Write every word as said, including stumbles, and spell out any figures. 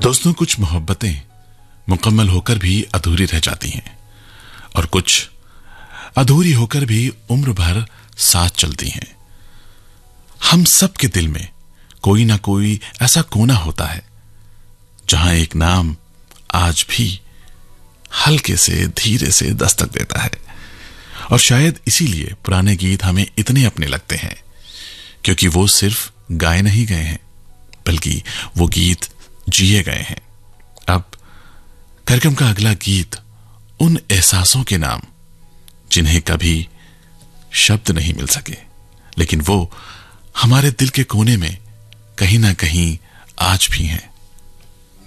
दोस्तों, कुछ मोहब्बतें मुकम्मल होकर भी अधूरी रह जाती हैं और कुछ अधूरी होकर भी उम्र भर साथ चलती हैं। हम सब के दिल में कोई ना कोई ऐसा कोना होता है जहां एक नाम आज भी हल्के से धीरे से दस्तक देता है। और शायद इसीलिए पुराने गीत हमें इतने अपने लगते हैं, क्योंकि वो सिर्फ गाए नहीं गए हैं, बल्कि वो गीत जिए गए हैं। अब कार्यक्रम का अगला गीत उन एहसासों के नाम जिन्हें कभी शब्द नहीं मिल सके, लेकिन वो हमारे दिल के कोने में कहीं ना कहीं आज भी हैं।